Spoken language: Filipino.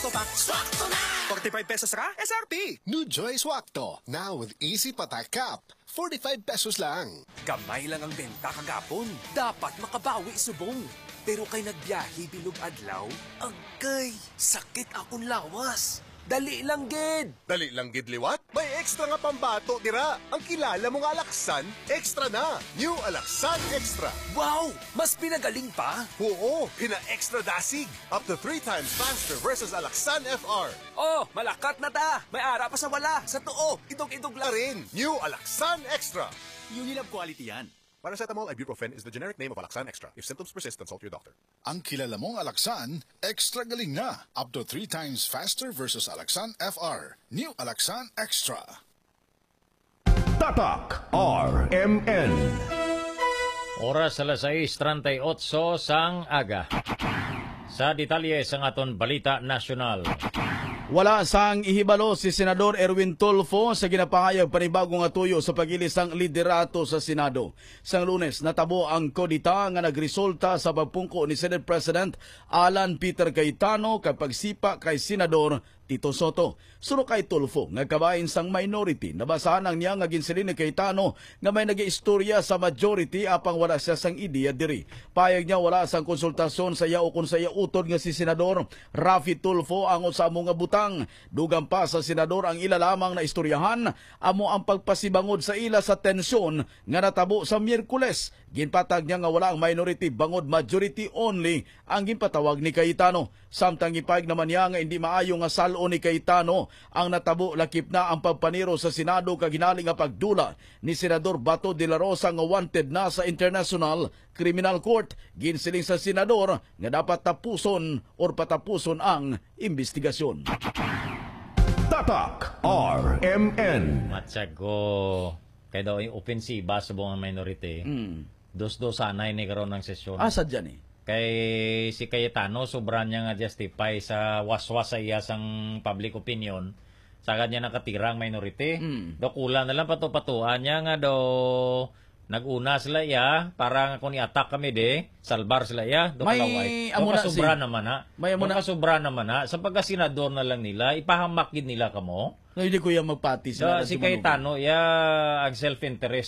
Swakto Pack. Swakto na! 45 pesos ka? SRP. New Joy Swakto, now with Easy Patak Cup. 45 pesos lang. Gamay lang ang benta kagapon. Dapat makabawi subong. Pero kay nagbiyahe bilog adlaw, agkay, sakit akong lawas. Dali lang gid. Dali lang gid liwat? May extra nga pambato dira. Ang kilala mong Alaksan, extra na. New Alaksan Extra. Wow! Mas pinagaling pa? Oo, pina-extra dasig. Up to 3 times faster versus Alaksan FR. Oh, malakat na ta. May ara pa sa wala. Sa tuo, idog-idog lang rin. New Alaksan Extra. Unilab quality yan. Paracetamol ibuprofen is the generic name of Alaksan Extra. If symptoms persist, consult your doctor. Ang kilala mong Alaksan, extra galing na. Up to 3 times faster versus Alaksan FR. New Alaksan Extra. Tatak RMN. Oras alas 6:38 sang aga. Sa detalye sang aton balita nasyonal. Wala sang ihibalo si Senador Erwin Tulfo sa ginapahayag panibagong atuyo sa pagilis sang liderato sa Senado. Sang Lunes, natabo ang kodita nga nagresulta sa pagpungko ni Senate President Alan Peter Cayetano kay pagsipa kay Senador Tito Soto. Suno kay Tulfo nga kabahin sang minority, nabasahan ang niya nga ginsilin ni Cayetano nga may nag-istorya sa majority apang wala siya sang ideya diri. Payag niya wala sang konsultasyon sa iya o kung sa iya utod nga si Senador Raffy Tulfo ang sa mga butang. Dugang pa sa Senador ang ila lamang na istoryahan amo ang pagpasibangod sa ila sa tensyon nga natabo sa Miyerkules. Ginpatag niya nga wala ang minority bangod majority only ang ginpatawag ni Cayetano. Samtang ipayag naman niya nga hindi maayo nga salo ni Cayetano ang natabo lakip na ang pagpaniro sa Senado kaginaling nga pagdula ni Senador Bato de la Rosa nga wanted na sa International Criminal Court. Ginsiling sa Senador nga dapat tapuson or patapuson ang investigasyon. Tatak RMN. Matsago. Kaya daw yung opensiba sa buong minority. Dos-dos sanay ni karon ng sesyon. Asa dyan eh? Kay si Cayetano, sobra niya nga justify sa waswas sa iya sang public opinion. Sa kanya nakatirang minority. Do kulang na lang patu-patuan niya nga do naguna sila iya para nga kung i-attack kami de salbar sila iya do kalaway. Do kasubra naman na. May kasubra naman na sa pagka-senador na lang nila ipahamak gid nila kamo. No, hindi ko yan magpati si Cayetano ya ang self-interest